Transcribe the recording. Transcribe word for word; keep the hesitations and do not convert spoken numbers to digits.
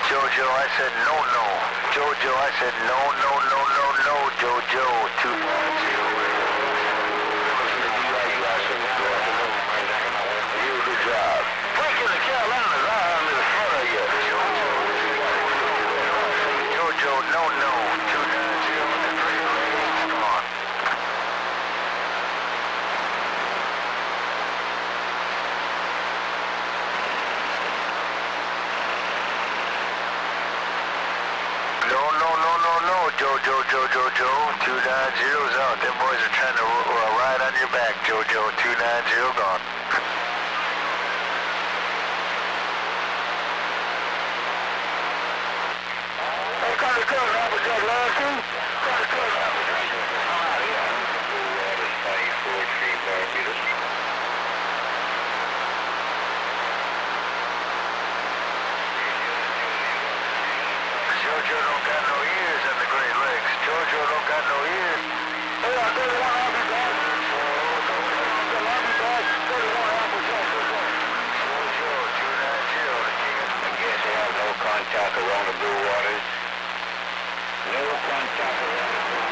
Jojo, I said no, no. Jojo, I said no, no, no, no, no. Jojo, two five zero. Good job. Breaking the Carolinas, I'm in front of you. Jojo, no, no. two nine zero. Come on. No, no, no, no, no. Jojo, Jojo, Joe. two nine zero's out. Them boys are trying to uh, ride on your back, Jojo. two nine zero gone. Hey, come to cover, Robert, that last one. Come to cover, Robert. I'm out here. Water, five, four, three, Barbados. Jojo don't got no ears in the Great Lakes. Jojo don't got no ears. Hey, I thirty-one, I'll be back. I'll be back. thirty-one, I'll be back. Jojo, two nine zero, the king of... I guess they have no contact around the blue waters. No contact around